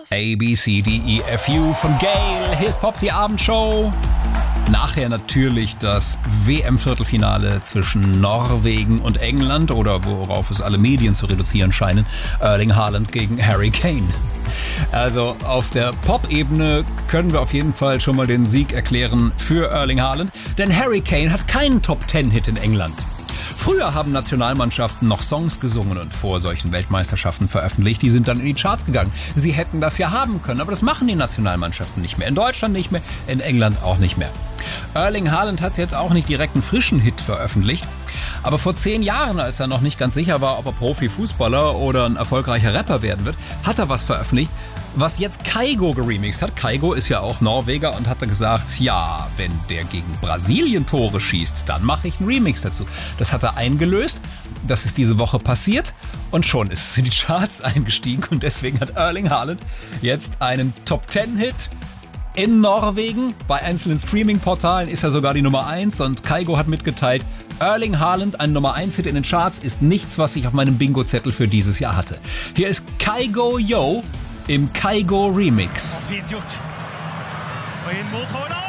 A, B, C, D, E, F, U von Gayle. Hier ist Pop, die Abendshow. Nachher natürlich das WM-Viertelfinale zwischen Norwegen und England oder worauf es alle Medien zu reduzieren scheinen, Erling Haaland gegen Harry Kane. Also auf der Pop-Ebene können wir auf jeden Fall schon mal den Sieg erklären für Erling Haaland, denn Harry Kane hat keinen Top-10-Hit in England. Früher haben Nationalmannschaften noch Songs gesungen und vor solchen Weltmeisterschaften veröffentlicht. Die sind dann in die Charts gegangen. Sie hätten das ja haben können, aber das machen die Nationalmannschaften nicht mehr. In Deutschland nicht mehr, in England auch nicht mehr. Erling Haaland hat jetzt auch nicht direkt einen frischen Hit veröffentlicht. Aber vor 10 Jahren, als er noch nicht ganz sicher war, ob er Profifußballer oder ein erfolgreicher Rapper werden wird, hat er was veröffentlicht, was jetzt Kygo geremixed hat. Kygo ist ja auch Norweger und hat dann gesagt, ja, wenn der gegen Brasilien Tore schießt, dann mache ich einen Remix dazu. Das hat er eingelöst, das ist diese Woche passiert und schon ist es in die Charts eingestiegen und deswegen hat Erling Haaland jetzt einen Top-10-Hit in Norwegen. Bei einzelnen Streaming-Portalen ist er sogar die Nummer 1 und Kygo hat mitgeteilt, Erling Haaland, ein Nummer 1-Hit in den Charts, ist nichts, was ich auf meinem Bingo-Zettel für dieses Jahr hatte. Hier ist Kygo Yo im Kygo Remix. Fint gjort. Og inn mot Haaland!